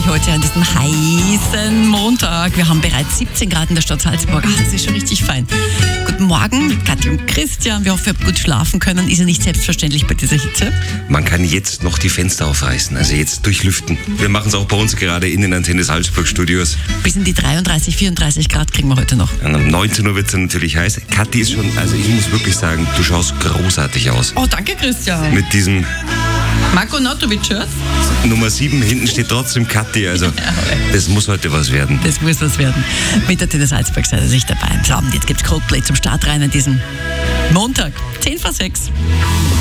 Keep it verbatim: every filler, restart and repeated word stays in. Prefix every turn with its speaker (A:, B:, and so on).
A: euch heute an diesem heißen Montag. Wir haben bereits siebzehn Grad in der Stadt Salzburg. Ach, das ist schon richtig fein. Guten Morgen mit Kathi und Christian. Wir hoffen, ihr habt gut schlafen können. Ist ja nicht selbstverständlich bei dieser Hitze.
B: Man kann jetzt noch die Fenster aufreißen, also jetzt durchlüften. Wir machen es auch bei uns gerade in den Antenne Salzburg Studios.
A: Bis in die dreiunddreißig, vierunddreißig Grad kriegen wir heute noch.
B: Und um neunzehn Uhr wird es natürlich heiß. Kathi ist schon, also ich muss wirklich sagen, du schaust großartig aus.
A: Oh, danke Christian.
B: Mit diesem
A: Marco Nautovic-Shirt.
B: Nummer sieben, hinten steht trotzdem Kathi, also das muss heute was werden.
A: Das muss was werden. Mit der Antenne Salzburg seid ihr sich dabei. So, und jetzt gibt es Coldplay zum Start rein an diesem Montag, zehn vor sechs.